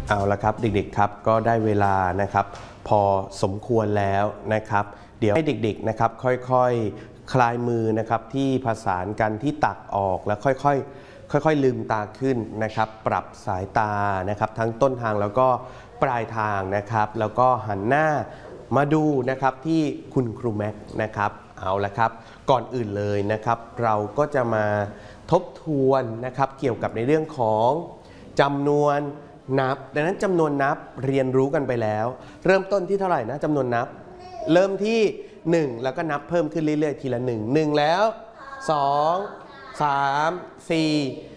เอาละครับเด็กๆครับก็ได้เวลานะครับพอสมควรแล้วนะครับเดี๋ยวให้เด็กๆนะครับค่อยๆคลายมือนะครับที่ผสานกันที่ตักออกแล้วค่อยๆลืมตาขึ้นนะครับปรับสายตานะครับทั้งต้นทางแล้วก็ปลายทางนะครับแล้วก็หันหน้ามาดูนะครับที่คุณครูแม็กซ์นะครับเอาละครับก่อนอื่นเลยนะครับเราก็จะมาทบทวนนะครับเกี่ยวกับในเรื่องของจำนวนนับดังนั้นจำนวนนับเรียนรู้กันไปแล้วเริ่มต้นที่เท่าไหร่นะจำนวนนับเริ่มที่1แล้วก็นับเพิ่มขึ้นเรื่อยๆทีละ1แล้ว2 3 4